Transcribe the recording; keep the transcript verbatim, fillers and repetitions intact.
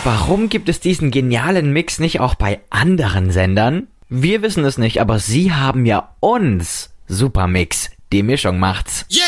Warum gibt es diesen genialen Mix nicht auch bei anderen Sendern? Wir wissen es nicht, aber sie haben ja uns. Supermix. Die Mischung macht's.